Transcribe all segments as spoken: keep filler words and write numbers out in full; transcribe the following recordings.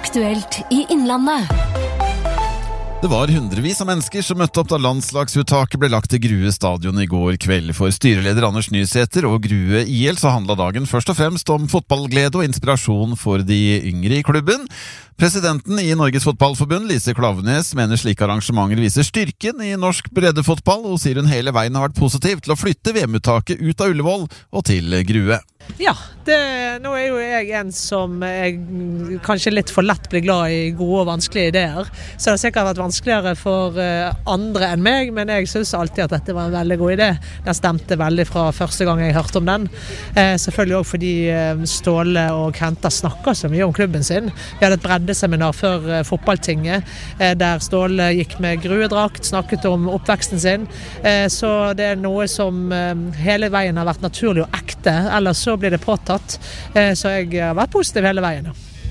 Aktuelt i Innlandet. Det var hundrevis av mennesker som møtte opp da landslagsuttaket ble lagt til Grue stadion i går kveld. For styreleder Anders Nysæter og Grue I L så handlet dagen først og fremst om fotballglede og inspirasjon for de yngre i klubben. Presidenten i Norges Fotballforbund, Lise Klaveness, mener slike arrangementer viser styrken i norsk breddefotball, og sier hun hele veien har vært positiv til å flytte V M-uttaket ut av Ullevål og til Grue. Ja, det, nå er jo jeg en som er kanskje litt for lett blir glad i gode og vanskelige ideer, så det har sikkert vært vanskeligere for andre enn meg, men jeg synes alltid at dette var en veldig god idé. Den stemte veldig fra første gang jeg hørte om den. Eh, selvfølgelig også fordi Ståle og Kenta snakker så mye om klubben sin. Vi hadde et breddeseminar før eh, fotballtinget, eh, der Ståle gikk med gruedrakt, snakket om oppveksten sin, eh, så det er noe som eh, hele veien har vært naturlig og ekte, ellers så blir det påtatt, så jeg har vært positiv hele veien.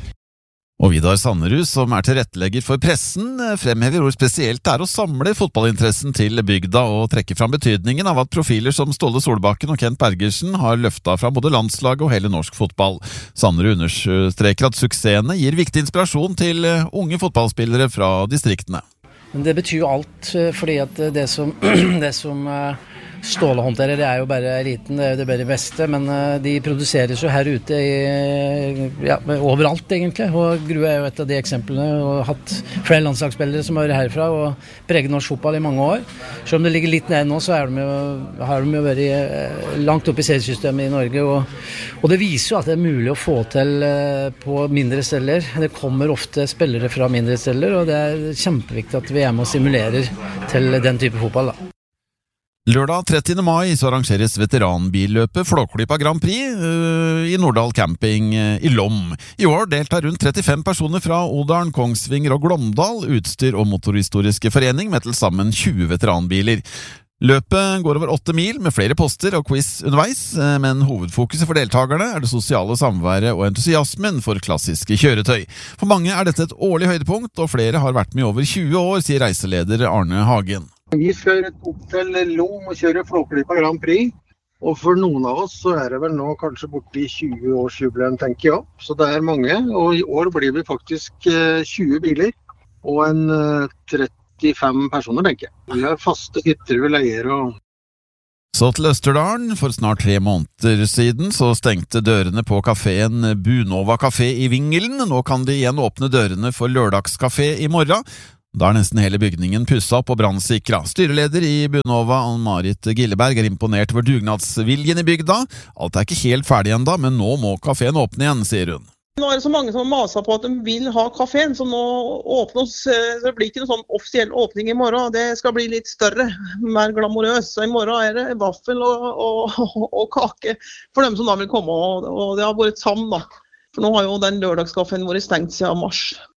Og Vidar Sanderud, som er tilrettelegger for pressen, fremhever hvor spesielt det er å samle fotballinteressen til bygda og trekke fram betydningen av at profiler som Ståle Solbakken og Kent Bergersen har løftet fra både landslaget og hele norsk fotball. Sanderud understreker at suksessene gir viktig inspirasjon til unge fotballspillere fra distriktene. Men det betyr jo alt, fordi at det som, det som Ståle håndterer, det er jo bare eliten, det er jo det bare beste, men de produseres jo her ute i, ja, overalt egentlig, og Grue er jo et av de eksemplene, og har hatt flere landslagsspillere som har vært herfra og preget norsk fotball i mange år. Så om det ligger litt ned nå, så er de jo, har de jo vært langt opp i seriesystemet i Norge, og, og det viser jo at det er mulig å få til på mindre steder. Det kommer ofte spillere fra mindre steder, og det er kjempeviktig at vi er med og stimulerer til den type fotball da. Lørdag trettiende mai så arrangeres veteranbilløpet Flåklypa Grand Prix uh, i Nordahl Camping uh, i Lom. I år deltar rundt trettifem personer fra Odalen, Kongsvinger og Glåmdal, utstyr- og motorhistoriske forening med til sammen tjue veteranbiler. Løpet går over åtte mil med flere poster og quiz underveis, men hovedfokuset for deltakerne er det sosiale samværet og entusiasmen for klassiske kjøretøy. For mange er dette et årlig høydepunkt, og flere har vært med i over tjue år, sier reiseleder Arne Hagen. Vi skal opp til Lom og kjøre Flåklypa Grand Prix, og for noen av oss så er det vel nå kanskje borte i tjue-årsjubileum, tenker jeg. Så det er mange, og i år blir vi faktisk tjue biler og en trettifem personer, tenker jeg. Vi har faste hytter vi leier og... Så til Østerdalen. For snart tre måneder siden så stengte dørene på kaféen Bunova Café i Vingelen. Nå kan de igjen åpne dørene for lørdagskafé i morgen. Da er nesten hele bygningen pusset opp og brannsikret. Styreleder i Bunova, Ann-Marit Gilleberg, er imponert over dugnadsviljen i bygda. Alt er ikke helt ferdig enda, men nå må kaféen åpne igjen, sier hun. Nå er det så mange som maser på at de vil ha kaféen, så nå åpnes, det blir ikke noen sånn offisiell åpning i morgen. Det skal bli litt større, mer glamorøs. Så i morgen er det vaffel og, og, og kake for dem som da vil komme, og, og det har vært sammen da. For nå har jo den lørdagskaffen vært stengt siden mars.